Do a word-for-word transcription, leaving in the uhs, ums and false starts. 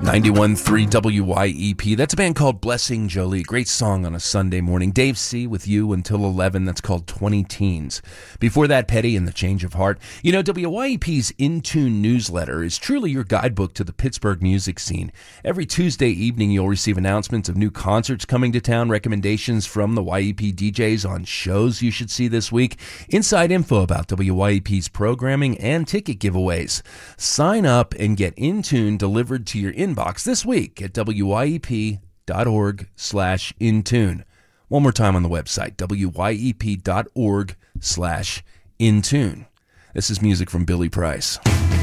ninety-one point three W Y E P. That's a band called Blessing Jolie. Great song on a Sunday morning. Dave C. with you until eleven. That's called twenty Teens. Before that, Petty and the Change of Heart. You know, W Y E P's In Tune newsletter is truly your guidebook to the Pittsburgh music scene. Every Tuesday evening, you'll receive announcements of new concerts coming to town, recommendations from the Y E P D Js on shows you should see this week, inside info about W Y E P's programming, and ticket giveaways. Sign up and get In Tune delivered to your inbox this week at W Y E P dot org slash intune. One more time on the website, W Y E P dot org slash intune. This is music from Billy Price.